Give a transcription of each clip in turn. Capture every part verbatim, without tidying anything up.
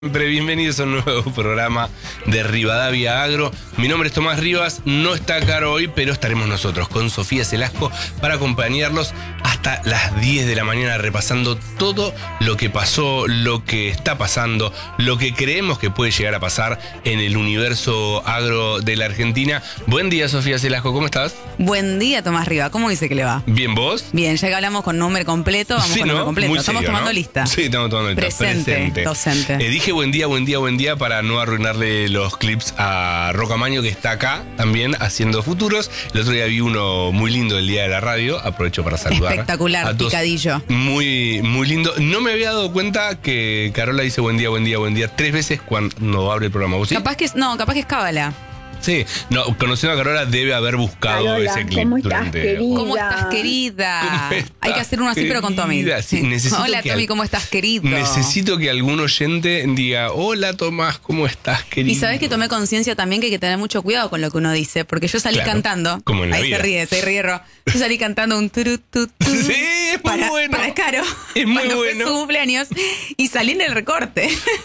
Bienvenidos a un nuevo programa de Rivadavia Agro. Mi nombre es Tomás Rivas, no está Caro hoy, pero estaremos nosotros con Sofía Celasco para acompañarlos hasta las diez de la mañana repasando todo lo que pasó, lo que está pasando, lo que creemos que puede llegar a pasar en el universo agro de la Argentina. Buen día, Sofía Celasco, ¿cómo estás? Buen día, Tomás Rivas, ¿cómo dice que le va? Bien, ¿vos? Bien, ya que hablamos con número completo, vamos sí, con ¿no? número completo. Muy Estamos serio, tomando ¿no? lista. Sí, estamos tomando lista. Presente, Presente. docente. Eh, dije buen día, buen día, buen día para no arruinarle los clips a Rocamaño, que está acá también haciendo futuros. El otro día vi uno muy lindo del día de la radio, aprovecho para saludar. Espectacular, a todos. picadillo. Muy, muy lindo. No me había dado cuenta que Carola dice buen día, buen día, buen día tres veces cuando abre el programa. ¿Vos sí? Capaz que es, no, capaz que es cábala. Sí, no, conociendo a Carola debe haber buscado Carola, ese clip. ¿cómo estás, durante... querida? ¿Cómo estás, querida? ¿Cómo estás, Hay que hacer uno así, pero con Tommy. Sí, necesito Hola, que Tommy, al- ¿cómo estás, querido? Necesito que algún oyente diga, hola Tomás, ¿cómo estás, querido? Y sabes que tomé conciencia también que hay que tener mucho cuidado con lo que uno dice, porque yo salí Claro, cantando. como en la ahí vida. se ríe, se ríe Ro. Yo salí cantando un turu, tu, tu, Sí, es muy para, bueno. para Caro. Es muy cuando bueno. Fue su cumpleaños y salí en el recorte.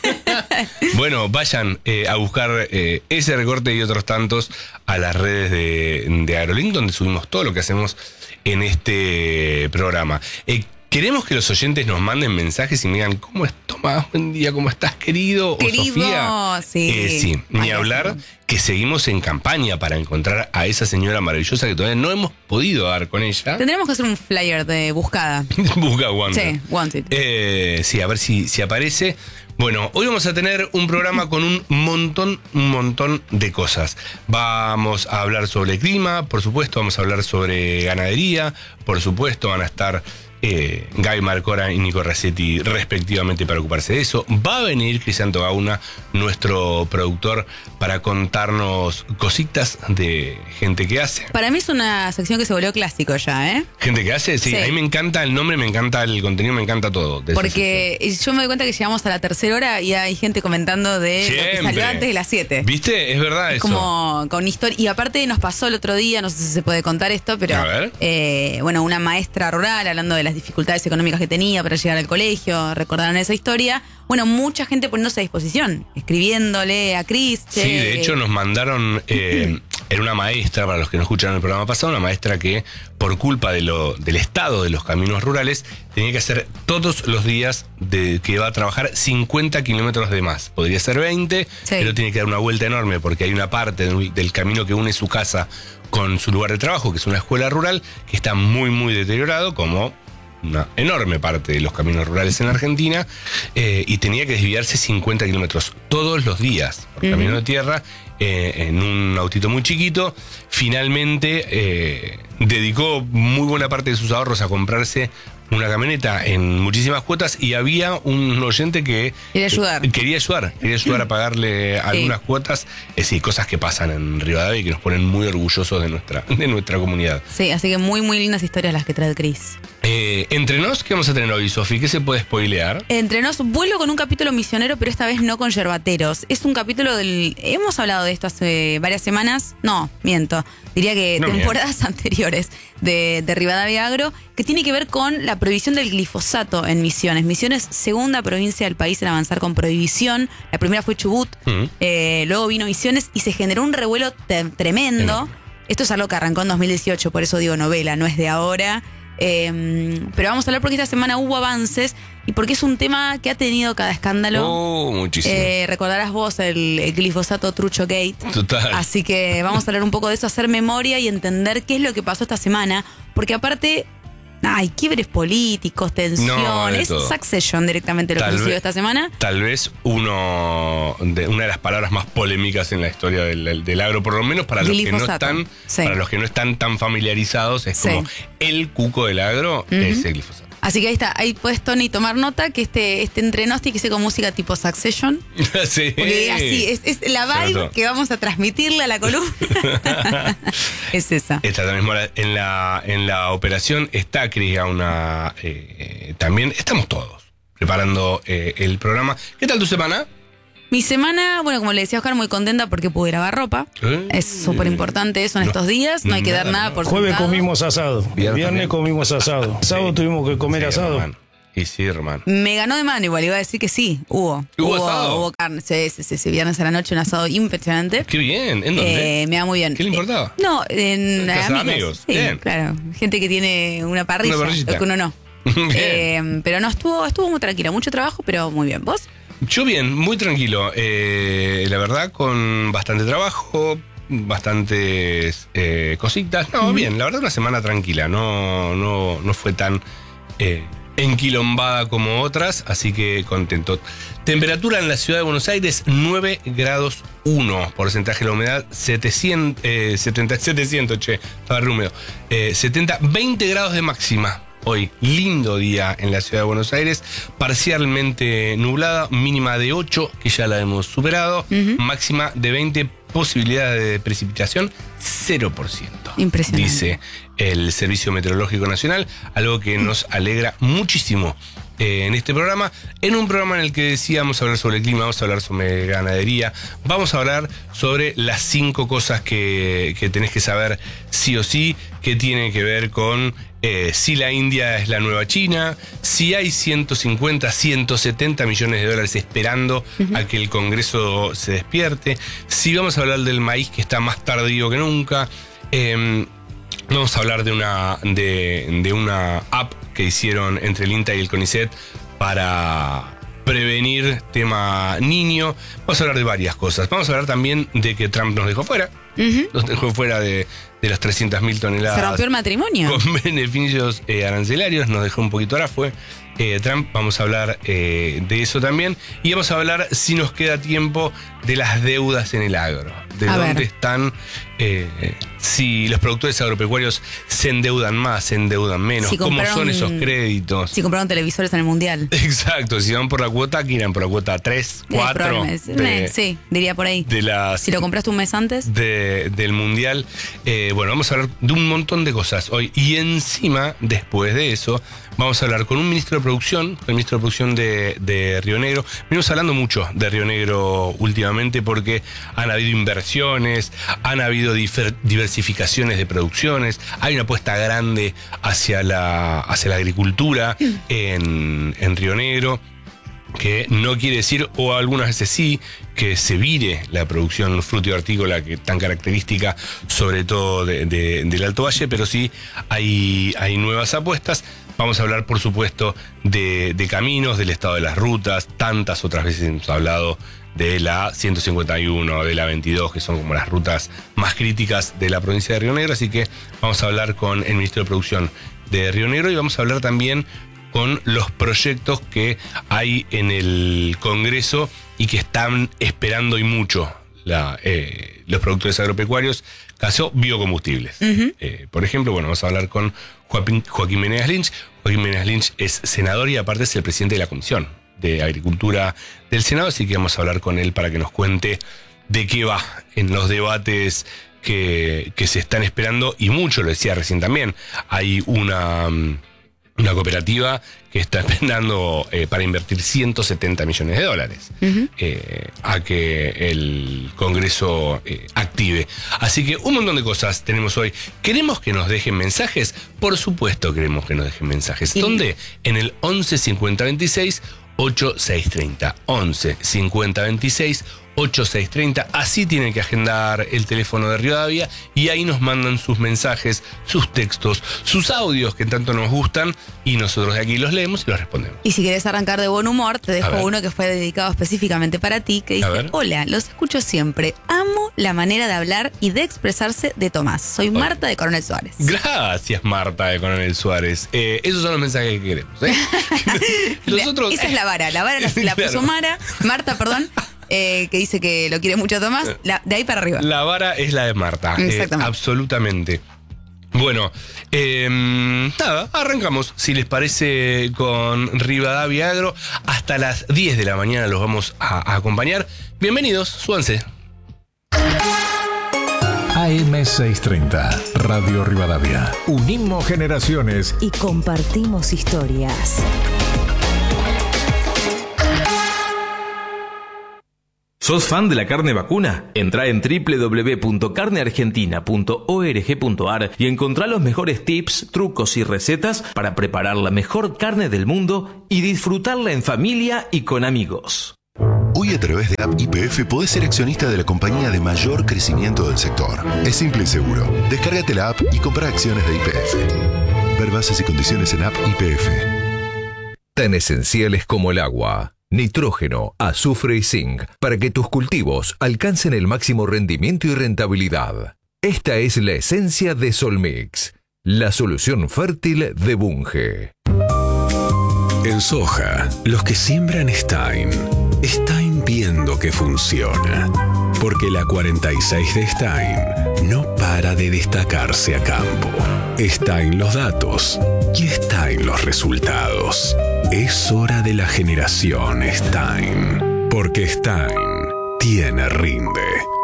Bueno, vayan eh, a buscar eh, ese recorte y otros tantos a las redes de, de AgroLink, donde subimos todo lo que hacemos en este programa. Eh, Queremos que los oyentes nos manden mensajes y me digan, ¿cómo es Tomás? Buen día, ¿cómo estás, querido? Querido, o Sofía. sí. Eh, sí, ni Ay, hablar sí. que seguimos en campaña para encontrar a esa señora maravillosa que todavía no hemos podido dar con ella. Tendremos que hacer un flyer de buscada. Busca Wanted. Sí, Wanted. Eh, sí, a ver si, si aparece. Bueno, hoy vamos a tener un programa con un montón, un montón de cosas. Vamos a hablar sobre clima, por supuesto, vamos a hablar sobre ganadería, por supuesto, van a estar eh, Gaby Marcora y Nico Racetti respectivamente para ocuparse de eso. Va a venir Cristian Togauna, nuestro productor, para contarnos cositas de gente que hace. Para mí es una sección que se volvió clásico ya, ¿eh? ¿Gente que hace? Sí, Sí. a mí me encanta el nombre, me encanta el contenido, me encanta todo. de esa Porque yo me doy cuenta que llegamos a la tercera hora y hay gente comentando de lo que Siempre. salió antes de las siete. ¿Viste? Es verdad Es eso. como con historia. Y aparte nos pasó el otro día, no sé si se puede contar esto, pero A ver. eh, bueno, una maestra rural hablando de las dificultades económicas que tenía para llegar al colegio, recordaron esa historia. Bueno, mucha gente poniéndose a disposición, escribiéndole a Cris. Sí, de hecho nos mandaron, eh, era una maestra, para los que no escucharon el programa pasado, una maestra que por culpa de lo, del estado de los caminos rurales tenía que hacer todos los días de, que iba a trabajar cincuenta kilómetros de más. Podría ser veinte, Sí. pero tiene que dar una vuelta enorme porque hay una parte del, del camino que une su casa con su lugar de trabajo, que es una escuela rural, que está muy, muy deteriorado, como una enorme parte de los caminos rurales en la Argentina, eh, y tenía que desviarse cincuenta kilómetros todos los días por camino de tierra, eh, en un autito muy chiquito. Finalmente eh, dedicó muy buena parte de sus ahorros a comprarse una camioneta en muchísimas cuotas, y había un oyente que Quería ayudar. eh, quería ayudar, quería ayudar a pagarle algunas cuotas. Es decir, cosas que pasan en Rivadavia y que nos ponen muy orgullosos de nuestra, de nuestra comunidad. Sí, así que muy, muy lindas historias las que trae Cris. Eh, entre nos, ¿qué vamos a tener hoy, Sofi? ¿Qué se puede spoilear? Entre nos, vuelvo con un capítulo misionero, pero esta vez no con yerbateros. Es un capítulo del... Hemos hablado de esto hace varias semanas. No, miento. Diría que No temporadas anteriores de, de Rivadavia Agro, que tiene que ver con la prohibición del glifosato en Misiones. Misiones, segunda provincia del país en avanzar con prohibición. La primera fue Chubut, Mm. eh, luego vino Misiones y se generó un revuelo te- tremendo. Enorme. Esto es algo que arrancó en dos mil dieciocho, por eso digo novela, no es de ahora. Eh, pero vamos a hablar porque esta semana hubo avances y porque es un tema que ha tenido cada escándalo. Oh, muchísimo. Eh, recordarás vos el, el glifosato Trucho Gate. Total. Así que vamos a hablar un poco de eso, hacer memoria y entender qué es lo que pasó esta semana. Porque aparte, hay quiebres políticos, No, de tensiones, todo. Succession directamente lo Tal que sucedió vez- esta semana. Tal vez uno de, una de las palabras más polémicas en la historia del, del agro, por lo menos para los que no Glifosato. están, Sí. para los que no están tan familiarizados, es Sí. como el cuco del agro, es el glifosato. Así que ahí está, ahí puedes, Tony, tomar nota que este, este entrenos tiene que ser con música tipo Succession. Sí. Porque así, es, es la Se vibe notó. que vamos a transmitirle a la columna. Es esa. Está también en la, en la operación, está Cris una eh, también, estamos todos preparando eh, el programa. ¿Qué tal tu semana? Mi semana, bueno, como le decía Oscar, muy contenta porque pude lavar ropa. ¿Eh? Es súper importante eso en No, estos días. No hay que dar nada, nada no. por Jueves sentado. comimos asado, Viernes viernes también. comimos asado, sábado Sí. tuvimos que comer Sí, asado. hermano. Y sí, hermano. Me ganó de mano, igual iba a decir que sí, hubo. ¿Hubo Hubo, asado? hubo carne, sí, sí, sí, sí, viernes a la noche un asado impresionante. Qué bien, ¿en dónde? Eh, me va muy bien. ¿Qué le importaba? Eh, no, en En casa de amigos. amigos, Sí, bien. claro. Gente que tiene una parrilla, Una parrillita. lo que uno no. Bien. Eh, pero no, estuvo, estuvo muy tranquila, mucho trabajo, pero muy bien. ¿Vos? Yo bien, muy tranquilo. Eh, la verdad, con bastante trabajo, bastantes eh, cositas. No, bien, la verdad, una semana tranquila. No, no, no fue tan eh, enquilombada como otras, así que contento. Temperatura en la ciudad de Buenos Aires, nueve grados uno. Porcentaje de la humedad, setecientos, eh, setenta, setecientos, che, estaba re húmedo. Eh, setenta, veinte grados de máxima. Hoy, lindo día en la ciudad de Buenos Aires, parcialmente nublada, mínima de ocho, que ya la hemos superado, uh-huh. Máxima de veinte, posibilidad de precipitación cero por ciento. Impresionante. Dice el Servicio Meteorológico Nacional, algo que nos alegra muchísimo eh, en este programa, en un programa en el que decíamos hablar sobre el clima, vamos a hablar sobre ganadería, vamos a hablar sobre las cinco cosas que, que tenés que saber sí o sí, que tienen que ver con eh, si la India es la nueva China, si hay ciento cincuenta, ciento setenta millones de dólares esperando uh-huh. a que el Congreso se despierte, si vamos a hablar del maíz que está más tardío que nunca, eh, vamos a hablar de una, de, de una app que hicieron entre el INTA y el CONICET para prevenir tema niño. Vamos a hablar de varias cosas. Vamos a hablar también de que Trump nos dejó fuera. Uh-huh. Nos dejó fuera de, de las trescientas mil toneladas. Se rompió el matrimonio. Con beneficios eh, arancelarios. Nos dejó un poquito ahora fue eh, Trump. Vamos a hablar eh, de eso también. Y vamos a hablar, si nos queda tiempo, de las deudas en el agro. De a dónde ver. están, eh, si los productores agropecuarios se endeudan más, se endeudan menos, si cómo son esos créditos. Si compraron televisores en el Mundial. Exacto, si van por la cuota, que irán por la cuota tres, cuatro. De, sí, diría por ahí. De las, si lo compraste un mes antes. De, del Mundial. Eh, bueno, vamos a hablar de un montón de cosas hoy. Y encima, después de eso, vamos a hablar con un ministro de producción, el ministro de producción de, de Río Negro. Venimos hablando mucho de Río Negro últimamente porque han habido inversiones, han habido difer, diversificaciones de producciones, hay una apuesta grande hacia la, hacia la agricultura en, en Río Negro, que no quiere decir, o algunas veces sí, que se vire la producción frutícola que tan característica, sobre todo de, de, del Alto Valle, pero sí hay, hay nuevas apuestas. Vamos a hablar, por supuesto, de, de caminos, del estado de las rutas. Tantas otras veces hemos hablado de la ciento cincuenta y uno, de la veintidós, que son como las rutas más críticas de la provincia de Río Negro. Así que vamos a hablar con el ministro de Producción de Río Negro y vamos a hablar también con los proyectos que hay en el Congreso y que están esperando y mucho la, eh, los productores agropecuarios, caso biocombustibles. Uh-huh. Eh, por ejemplo, bueno, vamos a hablar con Joaquín, Joaquín Menegas Lynch. Joaquín Menegas Lynch es senador y aparte es el presidente de la Comisión de Agricultura del Senado, así que vamos a hablar con él para que nos cuente de qué va en los debates que, que se están esperando, y mucho, lo decía recién también, hay una... Una cooperativa que está esperando eh, para invertir ciento setenta millones de dólares uh-huh. eh, a que el Congreso eh, active. Así que un montón de cosas tenemos hoy. ¿Queremos que nos dejen mensajes? Por supuesto queremos que nos dejen mensajes. ¿Sí? ¿Dónde? En el once cincuenta veintiséis ochenta y seis treinta. once cincuenta veintiséis ochenta y seis treinta. Así tienen que agendar el teléfono de Rivadavia y ahí nos mandan sus mensajes, sus textos, sus audios que tanto nos gustan y nosotros de aquí los leemos y los respondemos. Y si querés arrancar de buen humor, te dejo uno que fue dedicado específicamente para ti, que dice: hola, los escucho siempre. Amo la manera de hablar y de expresarse de Tomás. Soy Hola. Marta de Coronel Suárez. Gracias, Marta de Coronel Suárez. Eh, esos son los mensajes que queremos. ¿eh? los otros, Esa es la vara. La vara la, la puso claro. Mara, Marta, perdón. Eh, que dice que lo quiere mucho a Tomás, la, de ahí para arriba. La vara es la de Marta. Exactamente. Eh, absolutamente. Bueno, eh, nada, arrancamos, si les parece, con Rivadavia Agro. Hasta las diez de la mañana los vamos a, a acompañar. Bienvenidos, súbanse. A M seiscientos treinta, Radio Rivadavia. Unimos generaciones y compartimos historias. ¿Sos fan de la carne vacuna? Entrá en doble u doble u doble u punto carne argentina punto org punto a r y encontrá los mejores tips, trucos y recetas para preparar la mejor carne del mundo y disfrutarla en familia y con amigos. Hoy a través de App Y P F podés ser accionista de la compañía de mayor crecimiento del sector. Es simple y seguro. Descárgate la app y compra acciones de Y P F. Ver bases y condiciones en App Y P F. Tan esenciales como el agua, nitrógeno, azufre y zinc para que tus cultivos alcancen el máximo rendimiento y rentabilidad. Esta es la esencia de Solmix, la solución fértil de Bunge. En soja, los que siembran Stein, Stein viendo que funciona. Porque la cuarenta y seis de Stein no para de destacarse a campo. Está en los datos y está en los resultados. Es hora de la generación Stein. Porque Stein tiene rinde.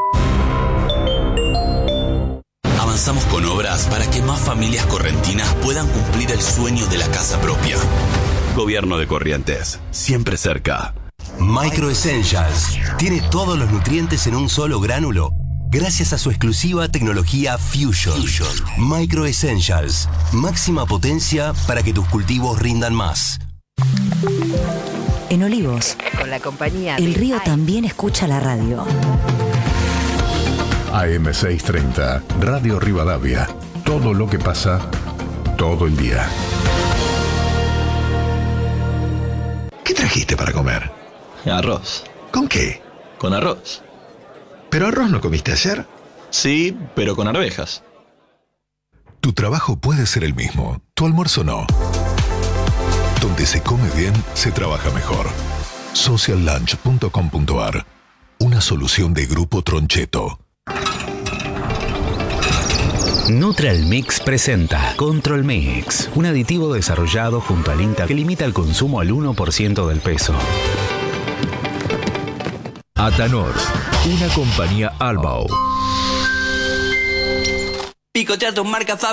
Avanzamos con obras para que más familias correntinas puedan cumplir el sueño de la casa propia. Gobierno de Corrientes, siempre cerca. Micro Essentials tiene todos los nutrientes en un solo gránulo gracias a su exclusiva tecnología Fusion. Fusion. Micro Essentials, máxima potencia para que tus cultivos rindan más. En Olivos, con la compañía El Río también escucha la radio. A M seiscientos treinta, Radio Rivadavia. Todo lo que pasa, todo el día. ¿Qué trajiste para comer? Arroz. ¿Con qué? Con arroz. ¿Pero arroz no comiste ayer? Sí, pero con arvejas. Tu trabajo puede ser el mismo, tu almuerzo no. Donde se come bien, se trabaja mejor. social lunch punto com punto a r. Una solución de Grupo Troncheto. Neutral Mix presenta Control Mix, un aditivo desarrollado junto al INTA que limita el consumo al uno por ciento del peso. Atanor, una compañía Albao. Picotear tus marcas